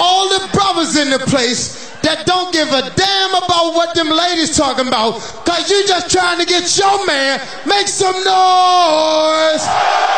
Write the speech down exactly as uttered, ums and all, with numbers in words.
all the brothers in the place that don't give a damn about what them ladies talking about, cause you just trying to get your man. Make some noise.